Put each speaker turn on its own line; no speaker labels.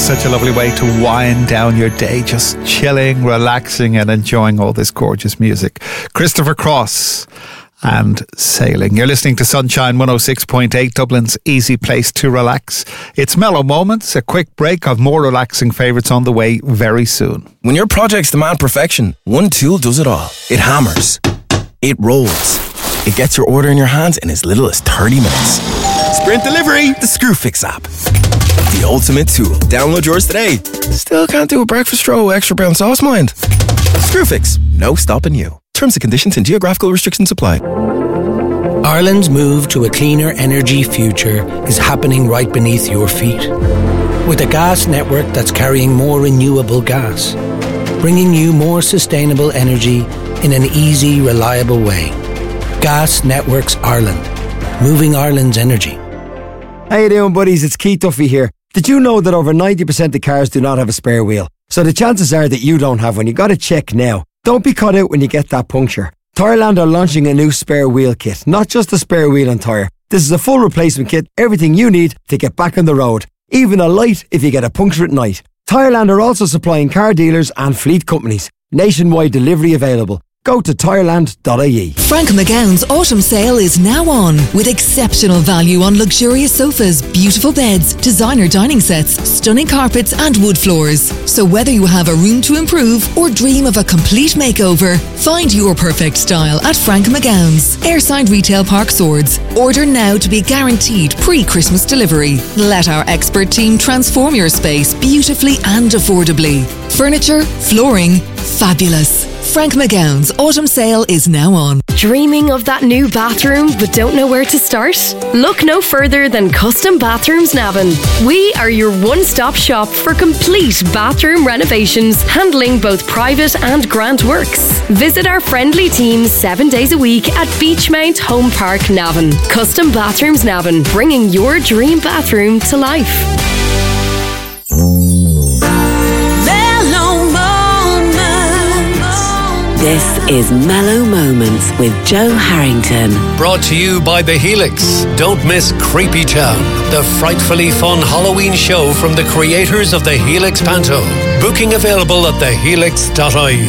Such a lovely way to wind down your day, just chilling, relaxing and enjoying all this gorgeous music. Christopher Cross and Sailing. You're listening to Sunshine 106.8, Dublin's easy place to relax. It's Mellow Moments, a quick break of more relaxing favourites on the way very soon.
When your projects demand perfection, one tool does it all. It hammers. It rolls. It gets your order in your hands in as little as 30 minutes. Sprint Delivery, the Screwfix app. The ultimate tool. Download yours today. Still can't do a breakfast roll with extra brown sauce, mind? Screwfix, no stopping you. Terms and conditions and geographical restrictions apply.
Ireland's move to a cleaner energy future is happening right beneath your feet. With a gas network that's carrying more renewable gas, bringing you more sustainable energy in an easy, reliable way. Gas Networks Ireland, moving Ireland's energy.
How you doing, buddies? It's Keith Duffy here. Did you know that over 90% of cars do not have a spare wheel? So the chances are that you don't have one. You got to check now. Don't be caught out when you get that puncture. Tyreland are launching a new spare wheel kit, not just a spare wheel and tyre. This is a full replacement kit, everything you need to get back on the road. Even a light if you get a puncture at night. Tyreland are also supplying car dealers and fleet companies. Nationwide delivery available. Go to Tyreland.ie.
Frank McGowan's autumn sale is now on with exceptional value on luxurious sofas, beautiful beds, designer dining sets, stunning carpets and wood floors. So whether you have a room to improve or dream of a complete makeover, find your perfect style at Frank McGowan's. Airside Retail Park Swords. Order now to be guaranteed pre-Christmas delivery. Let our expert team transform your space beautifully and affordably. Furniture, flooring, fabulous. Frank McGowan's autumn sale is now on.
Dreaming of that new bathroom but don't know where to start? Look no further than Custom Bathrooms Navan. We are your one-stop shop for complete bathroom renovations, handling both private and grant works. Visit our friendly team 7 days a week at Beachmount Home Park, Navan. Custom Bathrooms Navan, bringing your dream bathroom to life.
This is Mellow Moments with Joe Harrington.
Brought to you by The Helix. Don't miss Creepy Town, the frightfully fun Halloween show from the creators of The Helix Panto. Booking available at thehelix.ie.